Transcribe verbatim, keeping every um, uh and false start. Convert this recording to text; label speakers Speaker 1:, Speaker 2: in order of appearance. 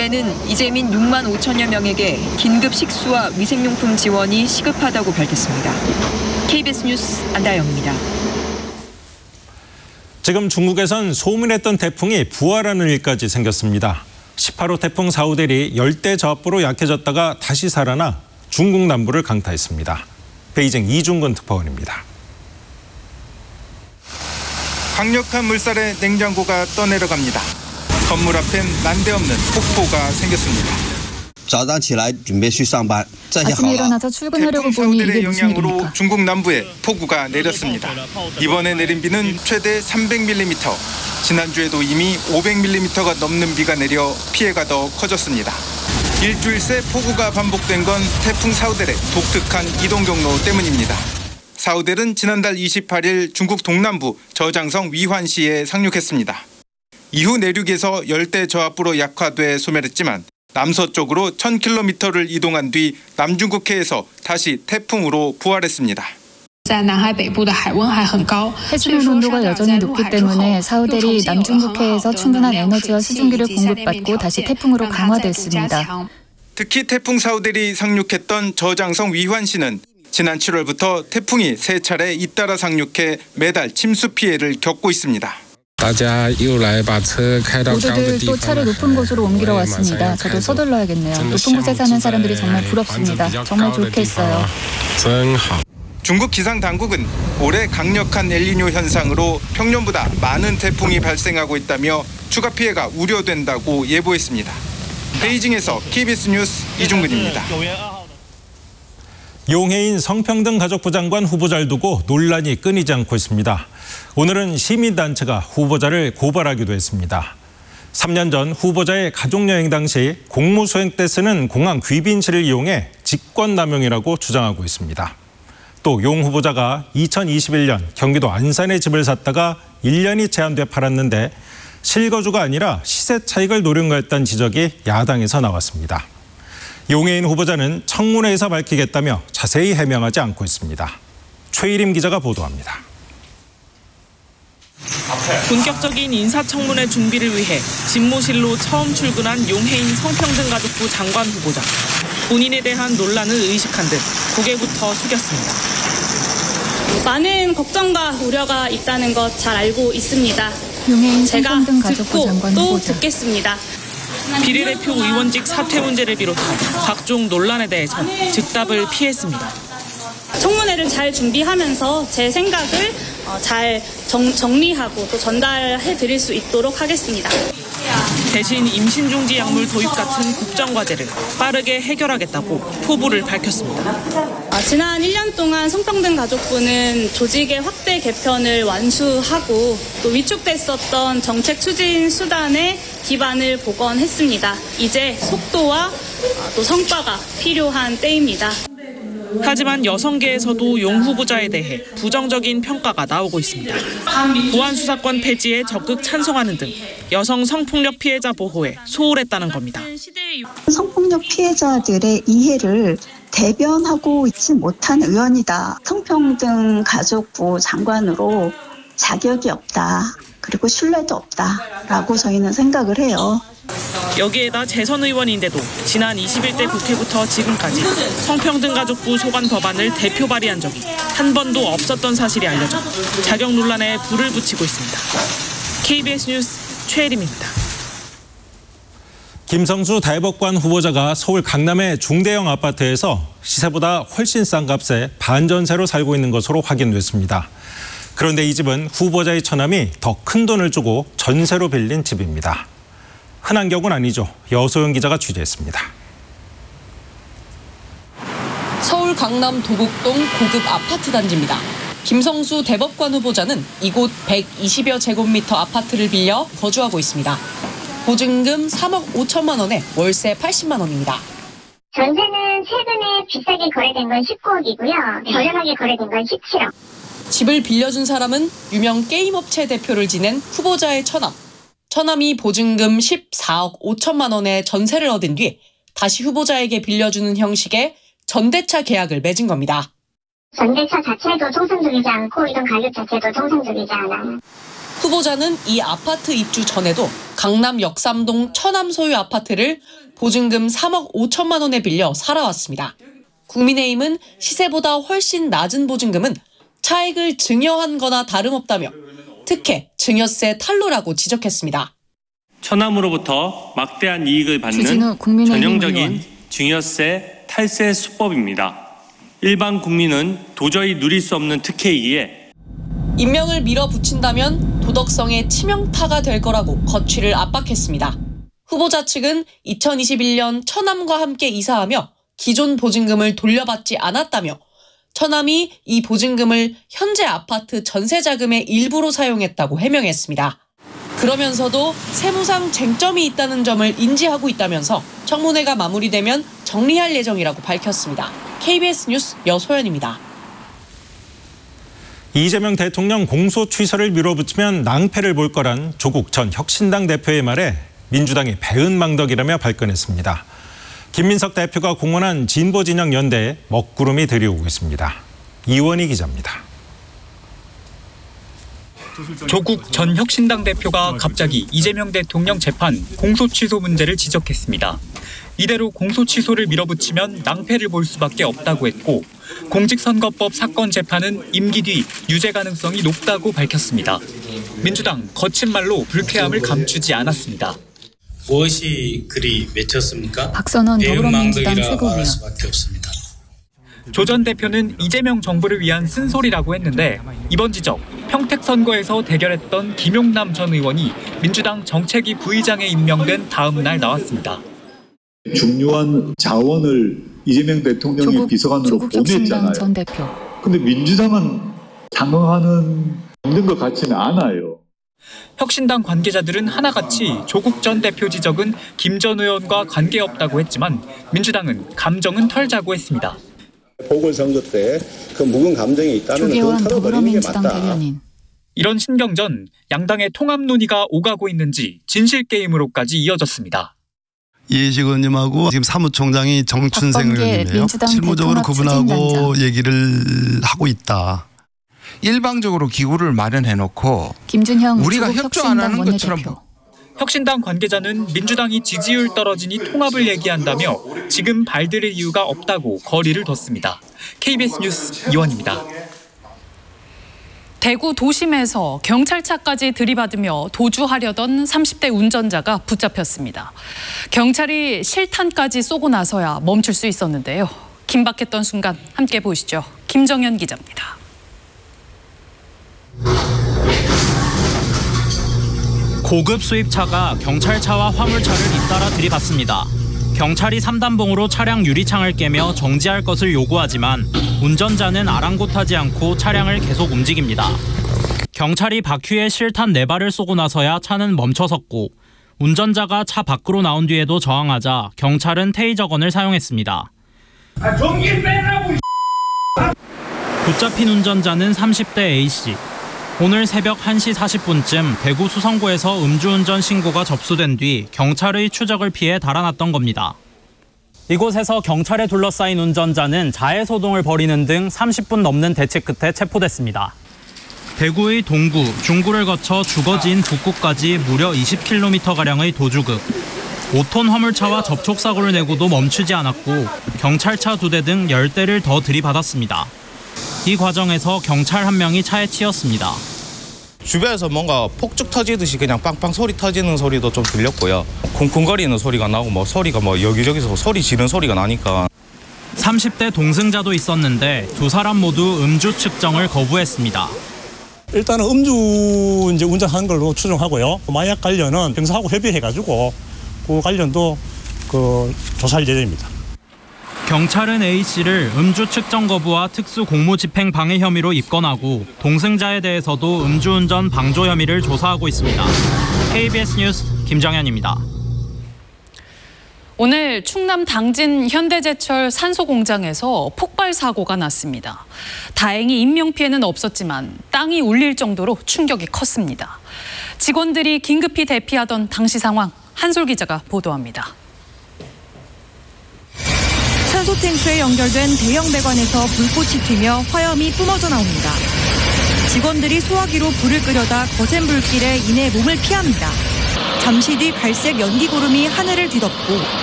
Speaker 1: 정부에는 이재민 육만 오천여 명에게 긴급 식수와 위생용품 지원이 시급하다고 밝혔습니다. 케이비에스 뉴스 안다영입니다.
Speaker 2: 지금 중국에선 소문했던 태풍이 부활하는 일까지 생겼습니다. 십팔 호 태풍 사우델이 열대 저압부로 약해졌다가 다시 살아나 중국 남부를 강타했습니다. 베이징 이중근 특파원입니다.
Speaker 3: 강력한 물살에 냉장고가 떠내려갑니다. 건물 앞엔 난데없는 폭포가 생겼습니다.
Speaker 4: 아침에 일어나서 출근하려고 보니 이게 무슨 일입니까?
Speaker 3: 중국 남부에 폭우가 내렸습니다. 이번에 내린 비는 최대 삼백 밀리미터, 지난주에도 이미 오백 밀리미터가 넘는 비가 내려 피해가 더 커졌습니다. 일주일 새 폭우가 반복된 건 태풍 사우델의 독특한 이동 경로 때문입니다. 사우델은 지난달 이십팔 일 중국 동남부 저장성 위환시에 상륙했습니다. 이후 내륙에서 열대 저압부로 약화돼 소멸했지만 남서쪽으로 천 킬로미터를 이동한 뒤 남중국해에서 다시 태풍으로 부활했습니다.
Speaker 4: 해수면 온도가 여전히 높기 때문에 사우델이 남중국해에서 충분한 에너지와 수증기를 공급받고 다시 태풍으로 강화됐습니다.
Speaker 3: 특히 태풍 사우델이 상륙했던 저장성 위환시는 지난 칠월부터 태풍이 세 차례 잇따라 상륙해 매달 침수 피해를 겪고 있습니다.
Speaker 4: 모두들 또 차를 높은 곳으로 옮기러 왔습니다. 저도 서둘러야겠네요. 높은 곳에 사는 사람들이 정말 부럽습니다. 정말 좋겠어요.
Speaker 3: 중국 기상당국은 올해 강력한 엘니뇨 현상으로 평년보다 많은 태풍이 발생하고 있다며 추가 피해가 우려된다고 예보했습니다. 베이징에서 케이비에스 뉴스 이중근입니다.
Speaker 2: 용해인 성평등 가족부 장관 후보자를 두고 논란이 끊이지 않고 있습니다. 오늘은 시민단체가 후보자를 고발하기도 했습니다. 삼 년 전 후보자의 가족여행 당시 공무수행 때 쓰는 공항 귀빈실을 이용해 직권남용이라고 주장하고 있습니다. 또 용 후보자가 이천이십일 년 경기도 안산에 집을 샀다가 일 년이 제한돼 팔았는데 실거주가 아니라 시세 차익을 노린 거였다는 지적이 야당에서 나왔습니다. 용해인 후보자는 청문회에서 밝히겠다며 자세히 해명하지 않고 있습니다. 최일임 기자가 보도합니다.
Speaker 5: 본격적인 인사청문회 준비를 위해 집무실로 처음 출근한 용해인 성평등가족부 장관 후보자. 본인에 대한 논란을 의식한 듯 고개부터 숙였습니다.
Speaker 6: 많은 걱정과 우려가 있다는 것 잘 알고 있습니다.
Speaker 4: 용해인
Speaker 6: 제가
Speaker 4: 성평등가족부
Speaker 6: 듣고
Speaker 4: 장관
Speaker 6: 또
Speaker 4: 후보자.
Speaker 6: 듣겠습니다.
Speaker 5: 비례대표 의원직 사퇴 문제를 비롯한 각종 논란에 대해서 즉답을 피했습니다.
Speaker 6: 청문회를 잘 준비하면서 제 생각을 잘 정, 정리하고 또 전달해 드릴 수 있도록 하겠습니다.
Speaker 5: 대신 임신중지 약물 도입 같은 국정과제를 빠르게 해결하겠다고 포부를 밝혔습니다.
Speaker 6: 지난 일 년 동안 성평등가족부는 조직의 확대 개편을 완수하고 또 위축됐었던 정책 추진 수단의 기반을 복원했습니다. 이제 속도와 또 성과가 필요한 때입니다.
Speaker 5: 하지만 여성계에서도 용 후보자에 대해 부정적인 평가가 나오고 있습니다. 보안수사권 폐지에 적극 찬성하는 등 여성 성폭력 피해자 보호에 소홀했다는 겁니다.
Speaker 7: 성폭력 피해자들의 이해를 대변하고 있지 못한 의원이다. 성평등 가족부 장관으로 자격이 없다. 그리고 신뢰도 없다라고 저희는 생각을 해요.
Speaker 5: 여기에다 재선 의원인데도 지난 이십일 대 국회부터 지금까지 성평등가족부 소관 법안을 대표 발의한 적이 한 번도 없었던 사실이 알려져 자격 논란에 불을 붙이고 있습니다. 케이비에스 뉴스 최혜림입니다.
Speaker 2: 김성수 대법관 후보자가 서울 강남의 중대형 아파트에서 시세보다 훨씬 싼 값에 반전세로 살고 있는 것으로 확인됐습니다. 그런데 이 집은 후보자의 처남이 더 큰 돈을 주고 전세로 빌린 집입니다. 흔한 경우는 아니죠. 여소영 기자가 취재했습니다.
Speaker 8: 서울 강남 도곡동 고급 아파트 단지입니다. 김성수 대법관 후보자는 이곳 백이십여 제곱미터 아파트를 빌려 거주하고 있습니다. 보증금 삼억 오천만 원에 월세 팔십만 원입니다.
Speaker 9: 전세는 최근에 비싸게 거래된 건 십구억이고요. 저렴하게 거래된 건 십칠억.
Speaker 8: 집을 빌려준 사람은 유명 게임업체 대표를 지낸 후보자의 처남. 처남이 보증금 십사억 오천만 원의 전세를 얻은 뒤 다시 후보자에게 빌려주는 형식의 전대차 계약을 맺은 겁니다.
Speaker 9: 전대차 자체도 통상적이지 않고 이런 가격 자체도 통상적이지 않아요.
Speaker 8: 후보자는 이 아파트 입주 전에도 강남 역삼동 처남 소유 아파트를 보증금 삼억 오천만 원에 빌려 살아왔습니다. 국민의힘은 시세보다 훨씬 낮은 보증금은 차익을 증여한 거나 다름없다며 특혜, 증여세 탄로라고 지적했습니다.
Speaker 10: 처남으로부터 막대한 이익을 받는 전형적인 증여세 탈세 수법입니다. 일반 국민은 도저히 누릴 수 없는 특혜이기에
Speaker 8: 임명을 밀어붙인다면 도덕성의 치명타가 될 거라고 거취를 압박했습니다. 후보자 측은 이천이십일 년 처남과 함께 이사하며 기존 보증금을 돌려받지 않았다며 처남이 이 보증금을 현재 아파트 전세 자금의 일부로 사용했다고 해명했습니다. 그러면서도 세무상 쟁점이 있다는 점을 인지하고 있다면서 청문회가 마무리되면 정리할 예정이라고 밝혔습니다. 케이비에스 뉴스 여소연입니다.
Speaker 2: 이재명 대통령 공소 취소를 밀어붙이면 낭패를 볼 거란 조국 전 혁신당 대표의 말에 민주당이 배은망덕이라며 발끈했습니다. 김민석 대표가 공언한 진보진영 연대에 먹구름이 들이오고 있습니다. 이원희 기자입니다.
Speaker 11: 조국 전 혁신당 대표가 갑자기 이재명 대통령 재판 공소 취소 문제를 지적했습니다. 이대로 공소 취소를 밀어붙이면 낭패를 볼 수밖에 없다고 했고 공직선거법 사건 재판은 임기 뒤 유죄 가능성이 높다고 밝혔습니다. 민주당 거친 말로 불쾌함을 감추지 않았습니다.
Speaker 12: 무엇이 그리 맺혔습니까?
Speaker 4: 박선원 더불어민주당 최고위원.
Speaker 11: 조 전 대표는 이재명 정부를 위한 쓴소리라고 했는데 이번 지적, 평택 선거에서 대결했던 김용남 전 의원이 민주당 정책위 부의장에 임명된 다음 날 나왔습니다.
Speaker 13: 중요한 자원을 이재명 대통령이
Speaker 4: 조국,
Speaker 13: 비서관으로
Speaker 4: 조국
Speaker 13: 보냈잖아요.
Speaker 4: 전 대표.
Speaker 13: 근데 민주당은 장악하는 있는 것 같지는 않아요.
Speaker 11: 혁신당 관계자들은 하나같이 조국 전 대표 지적은 김 전 의원과 관계없다고 했지만 민주당은 감정은 털자고 했습니다.
Speaker 14: 보궐선거 때 그 묵은 감정이 있다면 그건 털어버리는 게 맞다.
Speaker 4: 대변인.
Speaker 11: 이런 신경전, 양당의 통합 논의가 오가고 있는지 진실게임으로까지 이어졌습니다.
Speaker 15: 이해식 의원님하고 지금 사무총장이 정춘생 의원님이에요. 실무적으로 그분하고 얘기를 하고 있다.
Speaker 16: 일방적으로 기구를 마련해놓고
Speaker 4: 김준형
Speaker 16: 우리가 협조 안 하는 것처럼.
Speaker 11: 혁신당 관계자는 민주당이 지지율 떨어지니 통합을 얘기한다며 지금 발들일 이유가 없다고 거리를 뒀습니다. 케이비에스 뉴스 이원입니다.
Speaker 17: 대구 도심에서 경찰차까지 들이받으며 도주하려던 삼십 대 운전자가 붙잡혔습니다. 경찰이 실탄까지 쏘고 나서야 멈출 수 있었는데요. 긴박했던 순간 함께 보시죠. 김정현 기자입니다.
Speaker 18: 고급 수입차가 경찰차와 화물차를 잇따라 들이받습니다. 경찰이 삼단봉으로 차량 유리창을 깨며 정지할 것을 요구하지만 운전자는 아랑곳하지 않고 차량을 계속 움직입니다. 경찰이 바퀴에 실탄 네 발을 쏘고 나서야 차는 멈춰섰고 운전자가 차 밖으로 나온 뒤에도 저항하자 경찰은 테이저건을 사용했습니다.
Speaker 19: 아, 전기 빼라고!
Speaker 18: 붙잡힌 운전자는 삼십 대 A씨. 오늘 새벽 한 시 사십 분쯤 대구 수성구에서 음주운전 신고가 접수된 뒤 경찰의 추적을 피해 달아났던 겁니다. 이곳에서 경찰에 둘러싸인 운전자는 자해소동을 벌이는 등 삼십 분 넘는 대치 끝에 체포됐습니다. 대구의 동구, 중구를 거쳐 주거지인 북구까지 무려 이십 킬로미터가량의 도주극. 오 톤 화물차와 접촉사고를 내고도 멈추지 않았고 경찰차 두 대 등 열 대를 더 들이받았습니다. 이 과정에서 경찰 한 명이 차에 치였습니다.
Speaker 20: 주변에서 뭔가 폭죽 터지듯이 그냥 빵빵 소리 터지는 소리도 좀 들렸고요. 쿵쿵거리는 소리가 나고 뭐 소리가 뭐 여기저기서 소리 지르는 소리가 나니까.
Speaker 18: 삼십 대 동승자도 있었는데 두 사람 모두 음주 측정을 거부했습니다.
Speaker 21: 일단은 음주 이제 운전하는 걸로 추정하고요. 마약 관련은 병사하고 협의해가지고 그 관련도 그 조사할 예정입니다.
Speaker 18: 경찰은 A씨를 음주 측정 거부와 특수 공무집행 방해 혐의로 입건하고 동승자에 대해서도 음주운전 방조 혐의를 조사하고 있습니다. 케이비에스 뉴스 김정현입니다.
Speaker 17: 오늘 충남 당진 현대제철 산소 공장에서 폭발 사고가 났습니다. 다행히 인명피해는 없었지만 땅이 울릴 정도로 충격이 컸습니다. 직원들이 긴급히 대피하던 당시 상황 한솔 기자가 보도합니다.
Speaker 22: 산소 탱크에 연결된 대형 배관에서 불꽃이 튀며 화염이 뿜어져 나옵니다.
Speaker 1: 직원들이 소화기로 불을 끄려다 거센 불길에 인해 몸을 피합니다. 잠시 뒤 갈색 연기 구름이 하늘을 뒤덮고